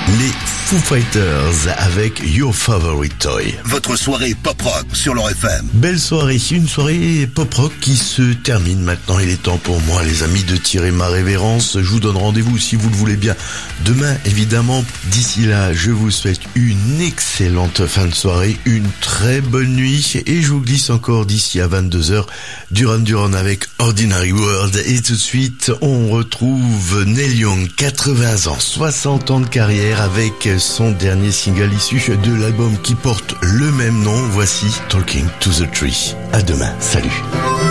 Les Foo Fighters avec Your Favorite Toy. Votre soirée pop-rock sur leur FM. Belle soirée, une soirée pop-rock qui se termine maintenant. Il est temps pour moi, les amis, de tirer ma révérence. Je vous donne rendez-vous, si vous le voulez bien, demain, évidemment. D'ici là, je vous souhaite une excellente fin de soirée, une très bonne nuit. Et je vous glisse encore d'ici à 22h, Duran Duran avec Ordinary World. Et tout de suite, on retrouve Neil Young, 80 ans, 60 ans de carrière, avec son dernier single issu de l'album qui porte le même nom. Voici Talking to the Tree. À demain, salut.